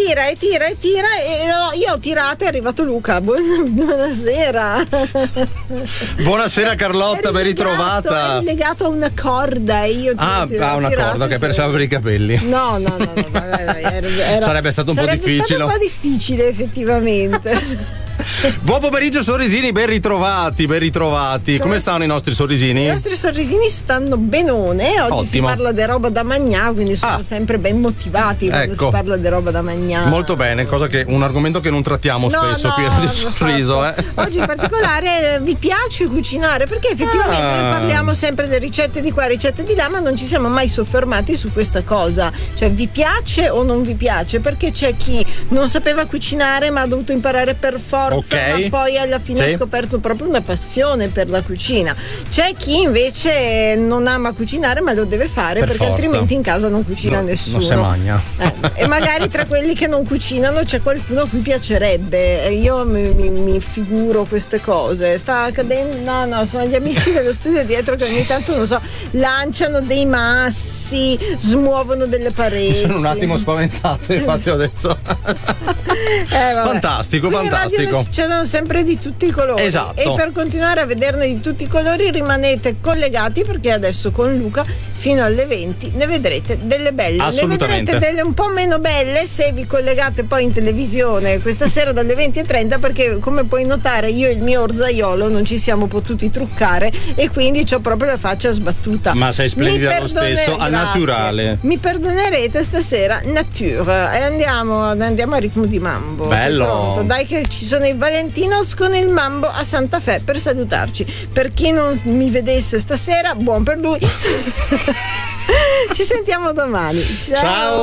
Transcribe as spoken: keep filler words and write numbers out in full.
tira e tira e tira e no, io ho tirato e è arrivato Luca. Buonasera. Buonasera Carlotta, ben ritrovata. È legato a una corda e io Ah, tiro, ah una tirato, corda che sì. pensavo per i capelli. No, no, no, no, no era, era, sarebbe stato un sarebbe po' difficile. Stato un po' difficile, effettivamente. Buon pomeriggio sorrisini, ben ritrovati, ben ritrovati. Come stanno i nostri sorrisini? I nostri sorrisini stanno benone. Oggi Ottimo. si parla di roba da mangiare, quindi sono Ah. sempre ben motivati quando Ecco. si parla di roba da mangiare. Molto bene, cosa che un argomento che non trattiamo No, spesso no, qui a Radio l'ho Sorriso, eh. fatto. Oggi in particolare eh, vi piace cucinare? Perché effettivamente Ah. noi parliamo sempre di ricette di qua, ricette di là, ma non ci siamo mai soffermati su questa cosa. Cioè, vi piace o non vi piace? Perché c'è chi non sapeva cucinare ma ha dovuto imparare per forza, Ok. ma poi alla fine Sì. ha scoperto proprio una passione per la cucina. C'è chi invece non ama cucinare ma lo deve fare Per perché forza. altrimenti in casa non cucina No, nessuno. non si magna. Eh, e magari tra quelli che non cucinano c'è qualcuno a cui piacerebbe. E io mi, mi- mi figuro queste cose. Sta accadendo. No, no, sono gli amici dello studio dietro che ogni tanto, non so, lanciano dei massi, smuovono delle pareti. Sono un attimo spaventato, infatti ho detto. Eh, vabbè. Fantastico, Qui in radio fantastico. ne succedono sempre di tutti i colori. Esatto. E per continuare a vederne di tutti i colori rimanete collegati perché adesso con Luca fino alle venti ne vedrete delle belle. Assolutamente. Ne vedrete delle un po' meno belle se vi collegate poi in televisione questa sera dalle venti e trenta perché come puoi notare io e il mio orzaiolo non ci siamo potuti truccare e quindi c'ho proprio la faccia sbattuta. Ma sei splendida Mi lo perdone- stesso, al grazie. naturale. Mi perdonerete stasera nature e andiamo, andiamo a ritmo di mambo. Sei Bello. pronto? Dai che ci sono i Valentinos con il mambo a Santa Fe per salutarci. Per chi non mi vedesse stasera, buon per lui. Ci sentiamo domani. Ciao. Ciao.